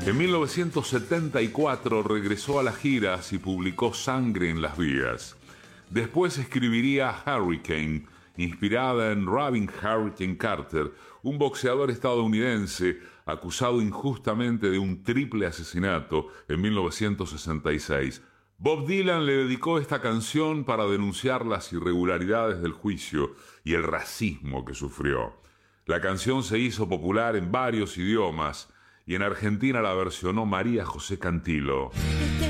En 1974 regresó a las giras y publicó Sangre en las vías. Después escribiría Hurricane, inspirada en Robin Hurricane Carter, un boxeador estadounidense acusado injustamente de un triple asesinato en 1966. Bob Dylan le dedicó esta canción para denunciar las irregularidades del juicio y el racismo que sufrió. La canción se hizo popular en varios idiomas y en Argentina la versionó María José Cantilo. Este